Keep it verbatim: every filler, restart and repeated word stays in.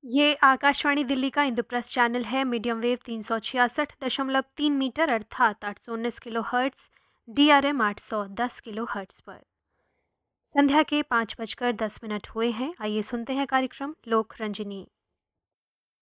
ये आकाशवाणी दिल्ली का इंद्रप्रस्थ चैनल है। मीडियम वेव तीन सौ छियासठ दशमलव तीन मीटर अर्थात आठ सौ उन्नीस kilo hertz, D R M आठ सौ दस किलो हर्ट्स पर। संध्या के पाँच बजकर दस मिनट हुए हैं। आइए सुनते हैं कार्यक्रम लोक रंजनी।